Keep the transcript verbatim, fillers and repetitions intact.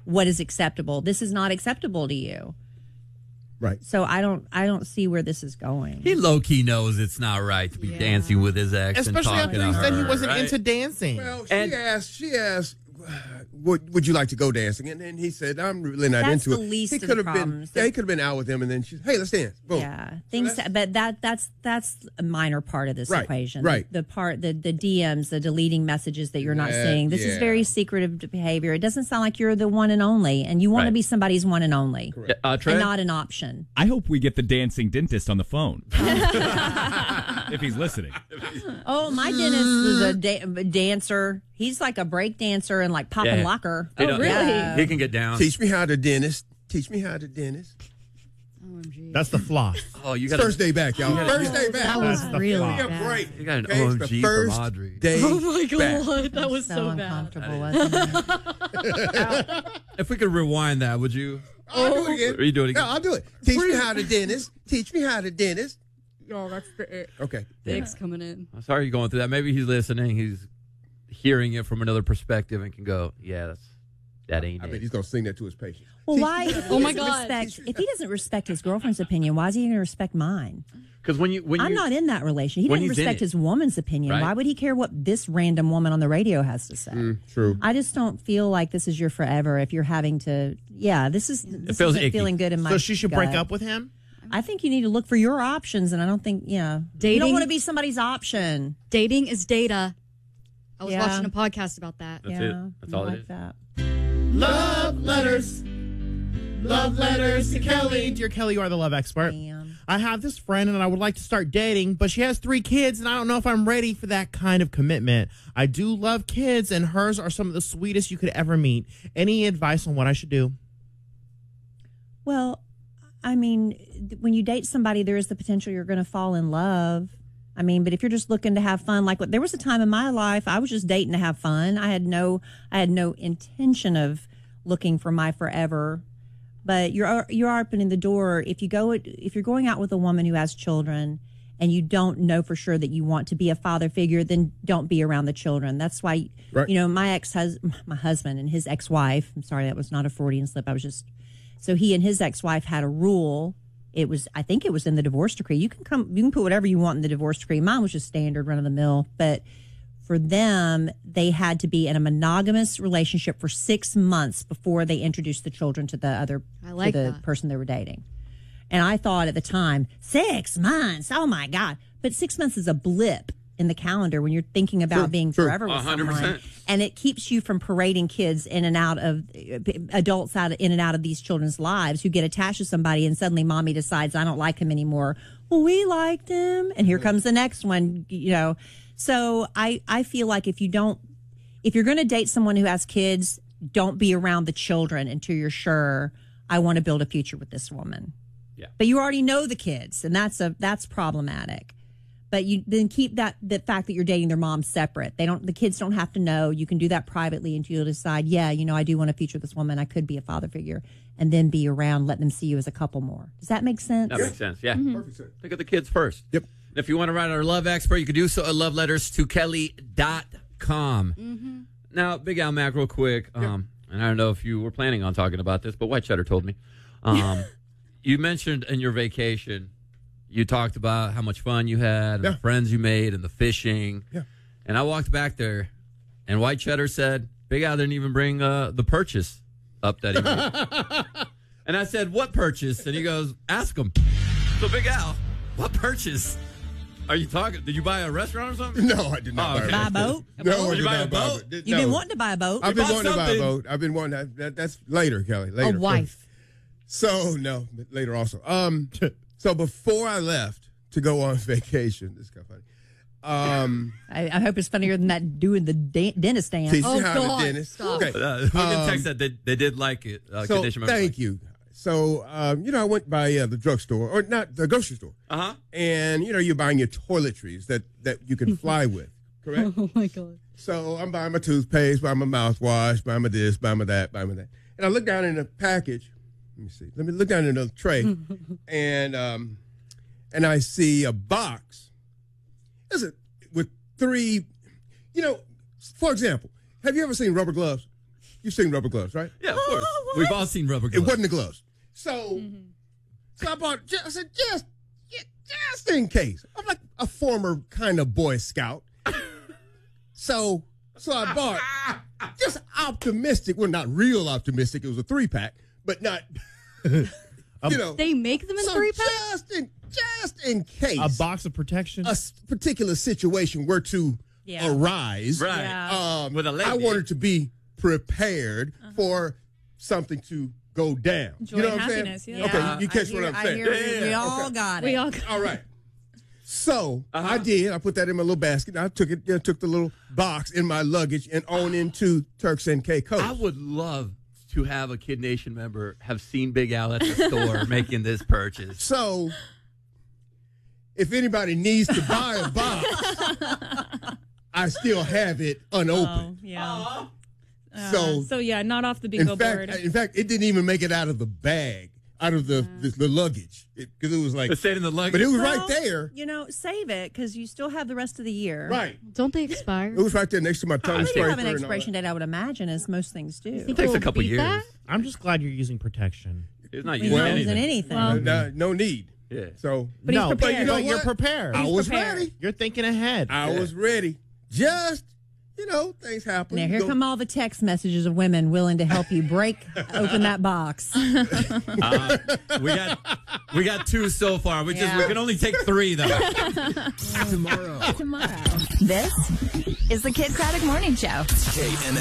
what is acceptable. This is not acceptable to you. Right. So I don't I don't see where this is going. He low-key knows it's not right to be Yeah. dancing with his ex. Especially and talking after he to said he her, wasn't right? into dancing. Well, she And- asked, she asked, would, would you like to go dancing? And then he said, I'm really not That's into the it. least he of the could have been, problems. yeah, he could have been out with him, and then she, hey, let's dance. Boom. Yeah, things, that's- but that that's that's a minor part of this Right, equation. right. The part, the the D Ms, the deleting messages that you're not Yeah, seeing. This is yeah. very secretive behavior. It doesn't sound like you're the one and only, and you want to Right. be somebody's one and only, Yeah, uh, Trey? and not an option. I hope we get the dancing dentist on the phone. If he's listening. Oh, my dentist is a da- dancer. He's like a break dancer and like pop and Yeah. locker. He Oh, don't- really? Yeah. He can get down. Teach me how to dentist. Teach me how to dentist. O M G. That's the floss. Oh, you It's got first day back, y'all. First day back. That was That's the really flaw. Give me a bad. break. You got an Okay, it's the O M G first from Audrey. day Oh my back. god, that was so, so, bad. uncomfortable, wasn't it? If we could rewind that, would you? I'll do it again. Or you do it again? No, I'll do it. Teach me how to dentist. Teach me how to dentist. No, that's the it. Okay. Dick's coming in. I'm sorry you're going through that. Maybe he's listening. He's hearing it from another perspective and can go, yeah, that's that ain't I it. mean, he's going to sing that to his patient. Well, why? If he Oh my doesn't God. Respect, if he doesn't respect his girlfriend's opinion, why is he going to respect mine? Because when you when I'm you, not in that relation. He when doesn't he's in respect it, his woman's opinion. right? Why would he care what this random woman on the radio has to say? Mm, True. I just don't feel like this is your forever. If you're having to, yeah, this is this feels isn't icky. feeling good in my. So she should break gut. up with him? I think you need to look for your options, and I don't think, yeah, you Dating? don't want to be somebody's option. Dating is data. I was Yeah. watching a podcast about that. That's yeah, it. That's I all it like is. that. Love letters. Love letters to Kelly. Dear Kelly, you are the love expert. Damn. I have this friend and I would like to start dating, but she has three kids and I don't know if I'm ready for that kind of commitment. I do love kids and hers are some of the sweetest you could ever meet. Any advice on what I should do? Well, I mean, when you date somebody, there is the potential you're going to fall in love. I mean, but if you're just looking to have fun, like there was a time in my life I was just dating to have fun. I had no, I had no intention of looking for my forever. But you're you're opening the door if you go if you're going out with a woman who has children and you don't know for sure that you want to be a father figure, then don't be around the children. That's why, Right. you know, my ex hus my husband and his ex wife. I'm sorry, that was not a Freudian slip. I was just so he and his ex wife had a rule. It was I think it was in the divorce decree. You can come you can put whatever you want in the divorce decree. Mine was just standard run of the mill, but for them, they had to be in a monogamous relationship for six months before they introduced the children to the other I like to the that. person they were dating. And I thought at the time, six months, oh my God. But six months is a blip in the calendar when you're thinking about True, being true. forever with one hundred percent. someone. And it keeps you from parading kids in and out of, adults out in and out of these children's lives who get attached to somebody and suddenly mommy decides, I don't like him anymore. Well, we liked him. And here comes the next one, you know. So I, I feel like if you don't, if you're going to date someone who has kids, don't be around the children until you're sure I want to build a future with this woman. Yeah. But you already know the kids, and that's a that's problematic. But you then keep that the fact that you're dating their mom separate. They don't the kids don't have to know. You can do that privately until you decide, yeah, you know, I do want a future with this woman. I could be a father figure, and then be around, let them see you as a couple more. Does that make sense? That makes sense. Yeah. Perfect sense. Think of the kids first. Yep. And if you want to write our love expert, you can do so at love letters to kelly dot com. Mm-hmm. Now, Big Al Mac, real quick. Um, and I don't know if you were planning on talking about this, but White Cheddar told me. Um, you mentioned in your vacation, you talked about how much fun you had and Yeah. the friends you made and the fishing. Yeah. And I walked back there, and White Cheddar said, Big Al didn't even bring uh, the purchase up that he made. And I said, what purchase? And he goes, ask him. So, Big Al, what purchase are you talking? Did you buy a restaurant or something? No, I did not Oh, buy okay. Buy a a boat? No, I Did did you buy not a boat? Did- You've no. been wanting to buy a boat. I've been bought wanting to buy a something. boat. I've been wanting that, that. That's later, Kelly. A Later. wife. So no, but later also. Um, so before I left to go on vacation, this is kind of funny. Um, I, I hope it's funnier than that doing the da- dentist dance. teach Oh, me how God, to dentist. stop. Okay. Uh, we can Um, text that they, they did like it. Uh, So condition member thank like. you. So um, you know, I went by uh, the drugstore or not the grocery store, Uh-huh. and you know, you're buying your toiletries that that you can fly with. Correct. Oh my god. So I'm buying my toothpaste, buying my mouthwash, buying my this, buying my that, buying my that. And I look down in the package. Let me see. Let me look down in the tray, and um, and I see a box. There's a with three. You know, for example, have you ever seen rubber gloves? You've seen rubber gloves, right? Yeah, of course. We've all seen rubber It gloves. wasn't the gloves. So, so I bought. ju- I said just, ju- just in case. I'm like a former kind of Boy Scout. So, so I bought just optimistic. Well, not real optimistic. It was a three pack, but not. you know, They make them in so three packs? just in just in case A box of protection. a s- particular situation were to Yeah. arise. Right. Yeah. Um, With a lady. I wanted to be prepared for something to go down. Joy you know and what I'm saying? happiness, yeah. Okay, Yeah, you catch I what hear- I'm I saying. hear Yeah, we yeah, all okay. got it. We all All right. So I did. I put that in my little basket. I took it. I took the little box in my luggage and on into Turks and Caicos. I would love to have a Kid Nation member have seen Big Al at the store making this purchase. So, if anybody needs to buy a box, I still have it Oh, unopened. yeah. Uh, So- so yeah, not off the in bingo fact, board. in fact, it didn't even make it out of the bag, out of the the, the luggage, because it, was like, It stayed in the luggage. but it was Well, right there, You know, save it because you still have the rest of the year. right. Don't they expire? It was right there next to my tongue They do scraper. have an and all expiration date, I would imagine, as most things do. Think takes a we'll couple beat years. that? I'm just glad you're using protection. It's not He's using not anything. using anything. that. No, no need. Yeah. So, But he's no, prepared. but you know, But you know you're what? prepared. I was prepared. ready. You're thinking ahead. I Yeah. was ready. Just, you know, things happen. Now, You here go- come all the text messages of women willing to help you break open that box. Uh, we got we got two so far. We just Yeah. we can only take three though. Tomorrow. Tomorrow. This is the Kid Craddock Morning Show. K N